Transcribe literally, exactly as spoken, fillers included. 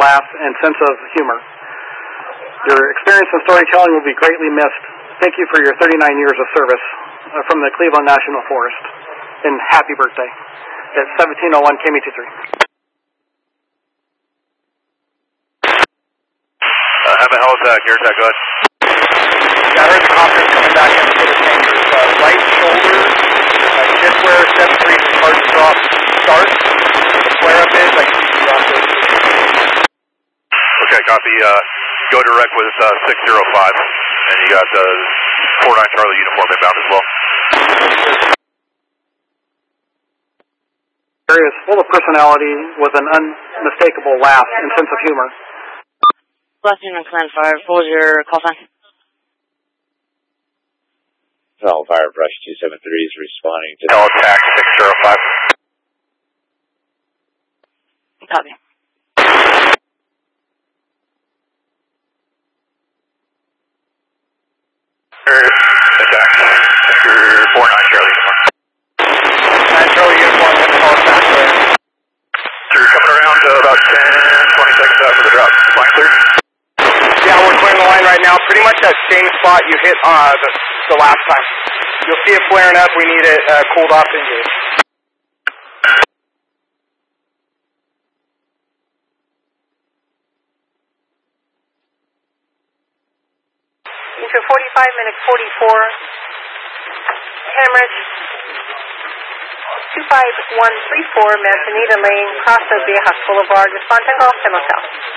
laugh and sense of humor. Your experience in storytelling will be greatly missed. Thank you for your thirty-nine years of service uh, from the Cleveland National Forest. And happy birthday. At seventeen oh one K M E two three. Uh, how about that? Here's that good. Yeah, I heard the conference coming back into the chambers. Uh, right shoulder, uh, just where seven three hard drop starts. The flare up is, I can see you off those. Okay, copy. Uh, go direct with uh, six zero five. And you got the four nine Charlie uniform inbound as well. Area is full of personality with an unmistakable laugh and sense of humor. Lieutenant Command Fire, what was your call sign? All Fire Brush two seven three is responding to... L attack six zero five. Copy. Attack sector four nine Charlie uniform. nine Charlie uniform, going to call us back there. So you're coming around uh, about ten, twenty seconds after the drop. Line clear? Yeah, we're clearing the line right now. Pretty much that same spot you hit uh, the, the last time. You'll see it flaring up. We need it uh, cooled off engaged. Into forty-five minutes forty-four. Hemorrhage two five one three four, Manzanita Lane, Casa Viejas Boulevard, Responde Golf, Hotel.